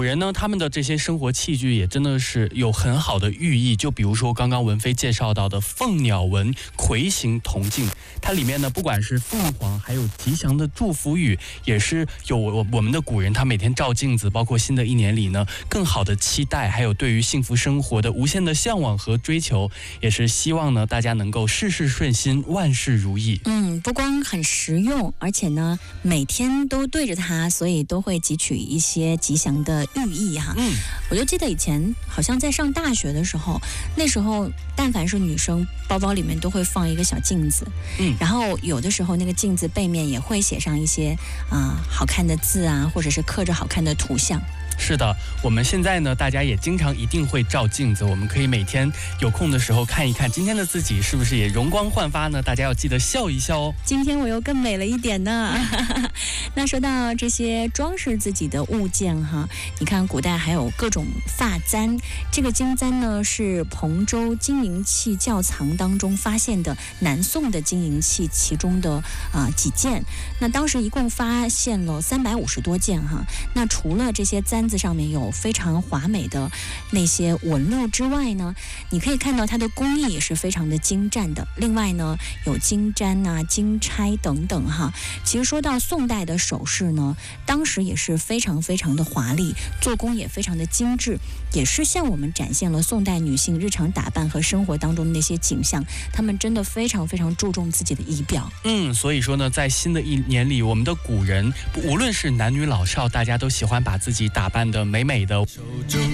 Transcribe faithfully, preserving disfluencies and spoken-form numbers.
人呢，他们的这些生活器具也真的是有很好的寓意。就比如说刚刚文飞介绍到的凤鸟纹魁形铜镜，它里面呢，不管是凤凰，还有吉祥的祝福语，也是有我我们的古人他每天照镜子，包括新的一年里呢，更好的期待，还有对于幸福生活的无限的向往和追求，也是希望呢大家能够事事顺心，万事如意。 嗯，不光很实用，而且呢每天都对着它，所以都会汲取一些吉祥的寓意哈。 嗯， 我就记得以前好像在上大学的时候，那时候但凡是女生，包包里面都会放一个小镜子， 嗯， 然后有的时候那个镜子背面也会写上一些啊、呃、好看的字啊，或者是刻着好看的图像。 是的，我们现在呢，大家也经常一定会照镜子，我们可以每天有空的时候看一看今天的自己是不是也容光焕发呢？大家要记得笑一笑哦。 今天我又更美了一点呢。那说到这些装饰自己的物件哈，你看古代还有各种发簪，这个金簪呢是彭州金银器窖藏当中发现的南宋的金银器其中的啊、呃、几件，那当时一共发现了三百五十多件哈。那除了这些簪子上面有非常华美的那些纹路之外呢，你可以看到它的工艺也是非常的精湛的。另外呢，有金簪啊、金钗等等哈。其实说到宋代的首饰呢，当时也是非常非常的华丽，做工也非常的精致，也是向我们展现了宋代女性日常打扮和生活当中的那些景象。她们真的非常非常注重自己的仪表。 嗯，所以说呢，在新的一年里，我们的古人无论是男女老少，大家都喜欢把自己打扮得美美的。